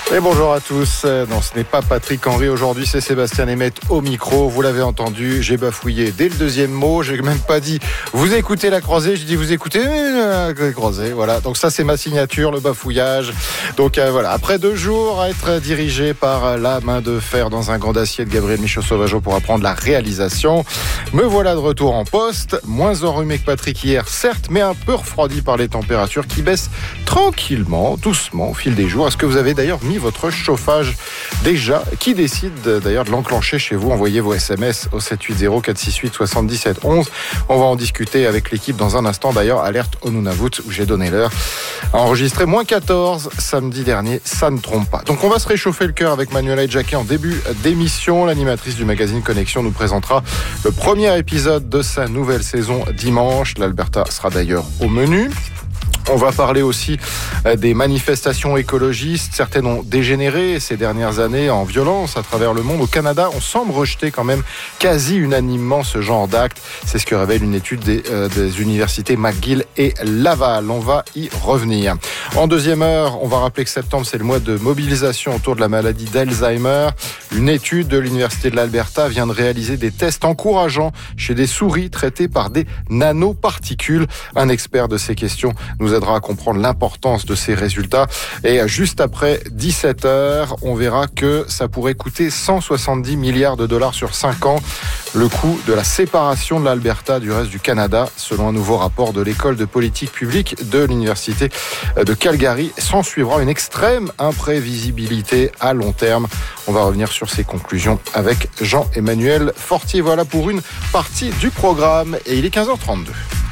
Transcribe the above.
Et bonjour à tous. Non, ce n'est pas Patrick Henry aujourd'hui, c'est Sébastien Lemaitre au micro. Vous l'avez entendu, j'ai bafouillé dès le deuxième mot. J'ai même pas dit vous écoutez la croisée, j'ai dit vous écoutez la croisée. Voilà, donc ça c'est ma signature, le bafouillage. Donc voilà, après 2 jours à être dirigé par la main de fer dans un grand acier de Gabriel Michaud-Sauvageau pour apprendre la réalisation, me voilà de retour en poste. Moins enrhumé que Patrick hier, certes, mais un peu refroidi par les températures qui baissent tranquillement, doucement au fil des jours. Est-ce que vous avez d'ailleurs mis votre chauffage déjà? Qui décide d'ailleurs de l'enclencher chez vous? Envoyez vos SMS au 780 468 77 11. On va en discuter avec l'équipe dans un instant. D'ailleurs, alerte au Nunavut où j'ai donné l'heure. Enregistré moins 14 samedi dernier, ça ne trompe pas. Donc on va se réchauffer le cœur avec Manuela Jacquet en début d'émission. L'animatrice du magazine Connexion nous présentera le premier épisode de sa nouvelle saison dimanche. L'Alberta sera d'ailleurs au menu. On va parler aussi des manifestations écologistes. Certaines ont dégénéré ces dernières années en violence à travers le monde. Au Canada, on semble rejeter quand même quasi unanimement ce genre d'actes. C'est ce que révèle une étude des universités McGill et Laval. On va y revenir. En deuxième heure, on va rappeler que septembre, c'est le mois de mobilisation autour de la maladie d'Alzheimer. Une étude de l'Université de l'Alberta vient de réaliser des tests encourageants chez des souris traitées par des nanoparticules. Un expert de ces questions nous aidera à comprendre l'importance de ces résultats. Et juste après 17h, on verra que ça pourrait coûter 170 milliards de dollars sur 5 ans. Le coût de la séparation de l'Alberta du reste du Canada, selon un nouveau rapport de l'école de politique publique de l'Université de Calgary. S'en suivra une extrême imprévisibilité à long terme. On va revenir sur ces conclusions avec Jean-Emmanuel Fortier. Voilà pour une partie du programme. Et il est 15h32.